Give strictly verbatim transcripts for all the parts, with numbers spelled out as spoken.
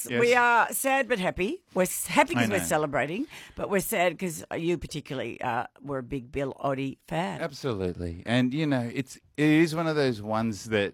Yes, Yes. we are sad but happy. We're s- happy because I we're know. celebrating, but we're sad because you particularly uh, were a big Bill Oddie fan. Absolutely. And, you know, it's it is one of those ones that,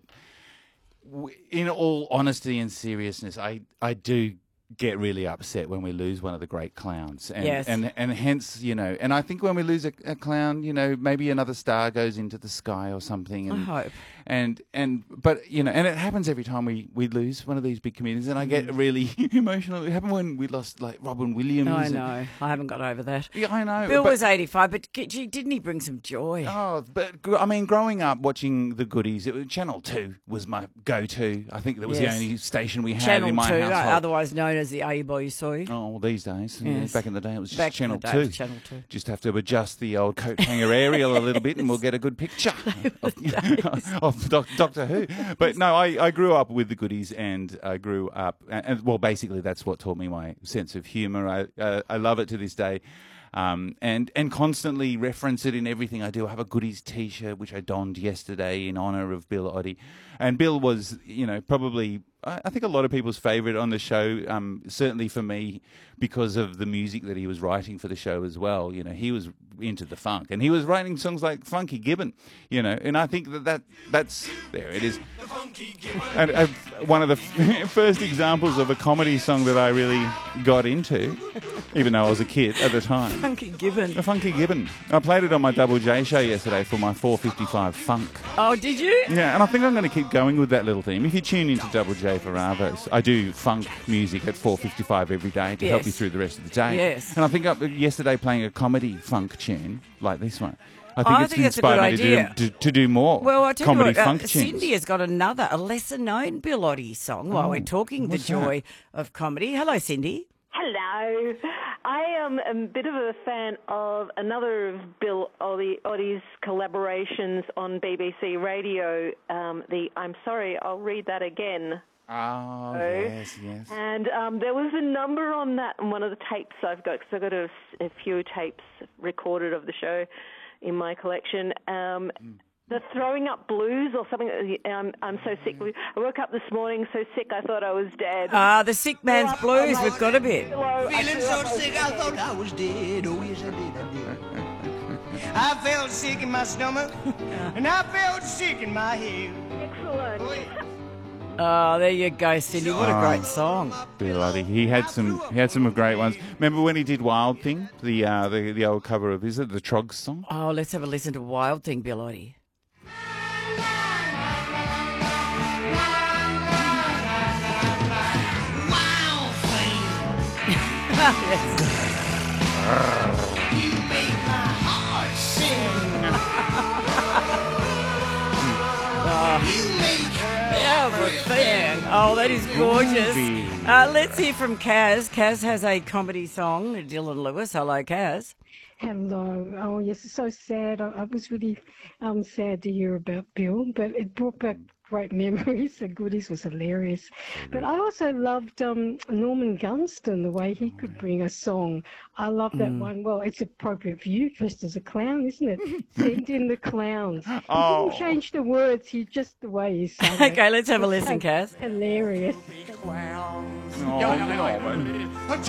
w- in all honesty and seriousness, I, I do get really upset when we lose one of the great clowns. And, Yes. and, and hence, you know, and I think when we lose a, a clown, you know, maybe another star goes into the sky or something. I And, hope. And, and, but, you know, and it happens every time we, we lose one of these big comedians, and I Mm. get really emotional. It happened when we lost, like, Robin Williams. I and- know. I haven't got over that. Yeah, I know. Bill but- was eighty-five, but gee, didn't he bring some joy? Oh, but gr- I mean, growing up watching the goodies, it was, Channel Two was my go-to. I think that was Yes. the only station we had Channel in my two, household. otherwise known as the A Boy Soy. Oh, well, these days. Yeah, Yes. back in the day, it was just Back in Channel the day, it was Two. Channel two. Just have to adjust the old coat hanger aerial a little bit, and we'll get a good picture of, of Doc, Doctor Who. But no, I, I grew up with the goodies, and I grew up, and, and well, basically that's what taught me my sense of humour. I uh, I love it to this day. Um, and and constantly reference it in everything I do. I have a goodies T-shirt which I donned yesterday in honour of Bill Oddie, and Bill was, you know, probably I, I think a lot of people's favourite on the show. Um, certainly for me, because of the music that he was writing for the show as well. You know, he was into the funk, and he was writing songs like Funky Gibbon. You know, and I think that, that that's there it is. And uh, one of the f- first examples of a comedy song that I really got into, even though I was a kid at the time. Funky Gibbon. The Funky Gibbon. I played it on my Double J show yesterday for my four fifty-five funk. Oh, did you? Yeah, and I think I'm going to keep going with that little theme. If you tune into Double J for Arvos, I do funk music at four fifty-five every day to help Yes. you through the rest of the day. Yes. And I think up yesterday playing a comedy funk tune like this one. I think I it's think that's a good inspired me to idea. do, to, to do more Well, I tell comedy you what, uh, funk tunes. Cindy has got another, a lesser-known Bill Oddie song while we're talking the what's that? joy of comedy. Hello, Cindy. Hello. I am a bit of a fan of another of Bill Oddie, Oddie's collaborations on B B C Radio, um, the I'm Sorry, I'll Read That Again. Oh, yes, yes. And um, there was a number on that in one of the tapes I've got, because I've got a, a few tapes recorded of the show in my collection. Um, the Throwing Up Blues or something. Um, I'm so sick. I woke up this morning so sick I thought I was dead. Ah, the sick man's blues. We've got a bit. Hello, I Feeling feel so like I was sick, I thought I was dead. Oh, yes, I did, I did. I felt sick in my stomach, and I felt sick in my head. excellent. Oh, there you go, Cindy. What a great song. Bill Oddie. He had some. He had some great ones. Remember when he did Wild Thing, the uh, the the old cover of is it the Trogs song? Oh, let's have a listen to Wild Thing, Bill Oddie. Wild thing, you make my heart sing. You make Everything. Oh, that is gorgeous. Groovy. Uh, let's hear from Kaz. Kaz has a comedy song. Dylan Lewis. Hello, Kaz. Hello. Oh, yes, it's so sad. I, I was really um, sad to hear about Bill, but it brought back great memories. The goodies was hilarious. But I also loved um, Norman Gunston, the way he could bring a song. I love that one. Well, it's appropriate for you dressed as a clown, isn't it? Send in the clowns. He Oh. didn't change the words. He just the way he sang it. Okay, let's have a listen, Kaz. Hilarious. Oh, Norman.